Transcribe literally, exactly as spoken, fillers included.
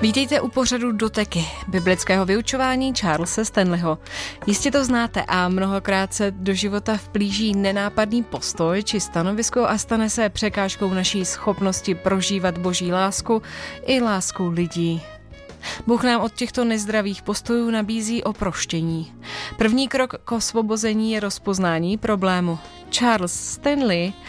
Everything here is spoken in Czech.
Vítejte u pořadu Doteky, biblického vyučování Charlese Stanleyho. Jistě to znáte a mnohokrát se do života vplíží nenápadný postoj či stanovisko a stane se překážkou naší schopnosti prožívat Boží lásku i lásku lidí. Bůh nám od těchto nezdravých postojů nabízí oproštění. První krok k osvobození je rozpoznání problému. Charles Stanley